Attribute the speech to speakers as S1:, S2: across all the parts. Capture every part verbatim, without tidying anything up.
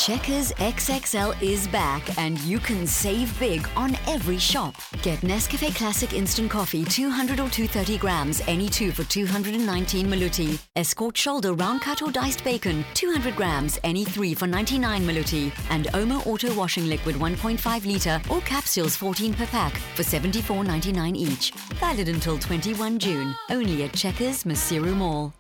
S1: Checkers X X L is back and you can save big on every shop. Get Nescafe Classic Instant Coffee two hundred or two hundred thirty grams, any two for two hundred nineteen Maluti. Escort Shoulder Round Cut or Diced Bacon two hundred grams, any three for ninety-nine Maluti. And Omo Auto Washing Liquid one point five litre or capsules fourteen per pack for seventy-four ninety-nine each. Valid until twenty-first of June. Only at Checkers Masiru Mall.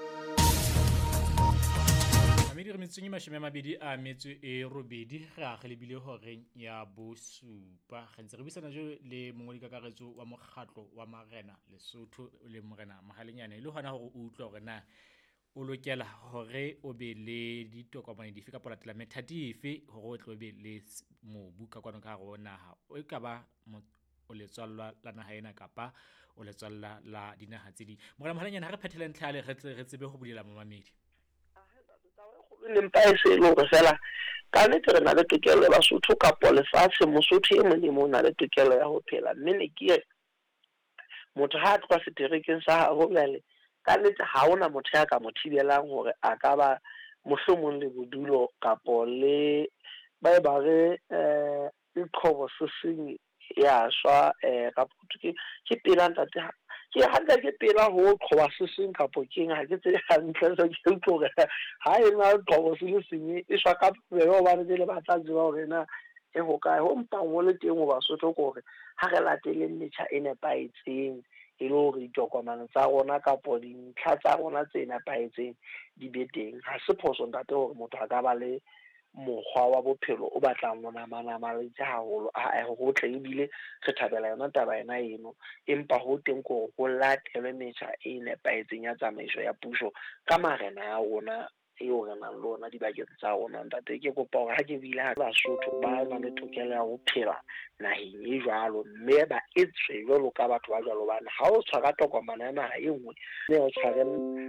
S2: Re metseng e mashome a mabedi a metso e robedi ga ge lebile horeng ya bosupa ge ntse re bisana jo le mongodi kakaretso wa mokgatlo wa Marena Lesotho le Morena Mahalenyane le hona hore o utlwa hore na o lokela hore o be le ditokomane dife ka polatela methati efe hore o tlo be le mobu ka kwano ka go naha o ka ba o le tswalla la naha ena kapa o le tswalla la dinaha tse di Morena Mahalenyane ha re phethela ntlhale re tsebe go bulela mamamedi
S3: le mpaese lo go fela ka nete re na le tokelo ba Basotho ka polefatshe Mosotho e mone mo na le tokelo ya ho phela mme ne ke motho ha tloa seterekeng sa ha go bjale ka nete ha ona motho ya ka mothibelang hore a ka ba mohlomong le bodulo kapo le ba ba re eh iqhobo sesing ya swa eh ka ke ke pelanta ta ke hanga ke pela ho qhoba sesing kapo ke nga ke tse hantle so ke utlwe ha e na qhobo sesing e swa ka be o ba re le ba tla tseba hore na e ho kae ho mpa ho le teng ho Basotho ko hore ha re latele metjha e nepaetseng e le hore ditokomane tsa rona kapo dintlha tsa rona tse nepaetseng di be teng ha se phoso ntate hore motho a ka ba le mokgwa wa bophelo o batlang mona mana maletse haholo a go tle ebile re thabela yona taba ena eno empa ho teng go go latelwe metjha e nepaetseng ya tsamaiso ya puso ka marena ya rona eo re nang le ona dibakeng tsa rona ntate ke kopa hore ha ke bile ha Basotho ba na le tokelo ya ho phela naheng e jwalo mme ba etswe jwalo ka batho ba jwalo bana ha o tshwara tokomane ya naha e nngwe mme o tshware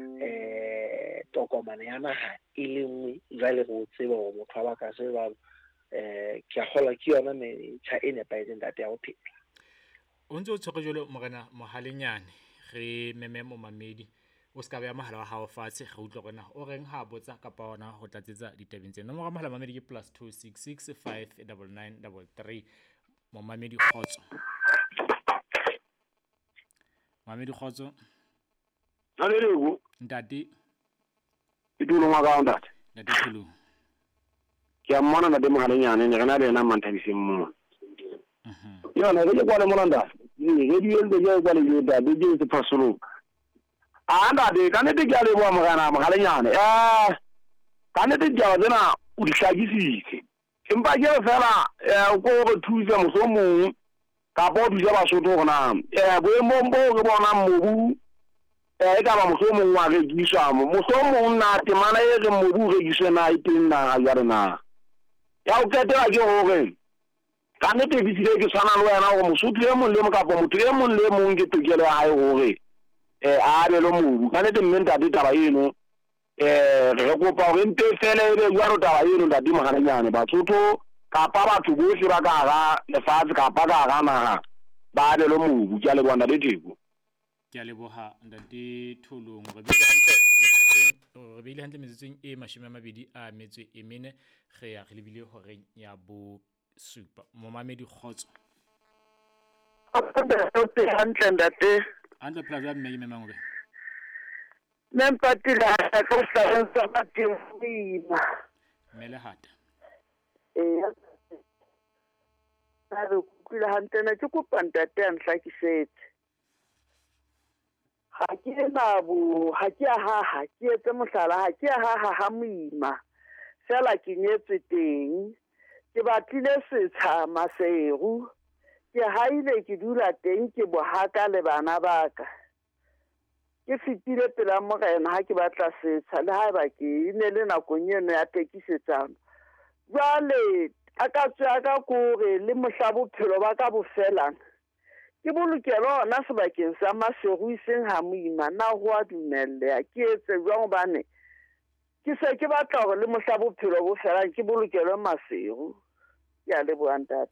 S3: eh tokomane ya naha e le nngwe jwale go tseba hore motho wa ka se ba eh ke a gola ke yona metjha e nepaetseng ntate ya ho phela
S2: o ntse o tshwere jwalo Morena Mahalenyane re meme mo mamedi o ska ba ya mahala wa hao fatshe ge utlwa gona o reng ha botsa ka pa ona go tlatsetsa ditabeng tse nomoro mahala mamedi ke plus two six six five nine nine three three mo mamedi khotso mamedi khotso
S4: Alelego
S2: ntate
S4: itulo maka ntate
S2: ntate tulu
S4: ke amana na de Mahalenyane ne gana le na mantabise mo
S2: mhm
S4: yo na le kwa le molanda ni ge di ende je kwa le yoda de je se fasulu anda de kanete ke ale bua Morena Mahalenyane eh kanete ja bona o di hlagisitse empa ke re fela eh go go thusa mosomong ka bo di ja Basotho gona eh boemo bo ke bona mobu eh ka ba mosomong wa re giswa mo mosomong na temana e re mobu re giswe na ipeng na ya rena ya o ketela ke hore kanete bisile ke sana le wena go Mosotho e mong le mo ka bo motho e mong le mong ke tokelo ya hae hore eh a be lo mobu kanete mmenta di taba eno eh re go pa re nte fele e jwa ro taba eno ntate Mahalenyane Basotho ka pa batho bohle ba ka ga le fatse ka pa ga ga na ba be lo mobu ke le bona le tiko
S2: ke a leboha ntate Thulong re bile hantle metseng re bile hantle metseng e mashome a mabedi a metso e mene ge ya re lebile horeng ya bo supa mo mamedi khotso
S3: ntate hantle ntate
S2: hantle phela jwa mme memang be
S3: nempatila ka sa sa matimba
S2: mele hata
S3: eh ha re kula hantle na ke kopa ntate a nhlakisetse ha ke na bu ha ke ha ha ke etse mohlala ha ke ha ha ha moima sela ke nyetse teng ke batlile setsha maseru ke haile ke dula teng ke bohaka le bana baka ke fitile pela Morena ha ke batla setsha le ha ba ke ine le nakong eno ya tekisetsano jwale aka tswa ka kore le mohlabo phelo ba ka bofelang ke bolokelo ona sebakeng sa maseru iseng ha moima na ho a dumelle ke etse jwang bane ke se ke batla hore le mohlabo phelo bo felang ke bolokelo maseru ya le boantata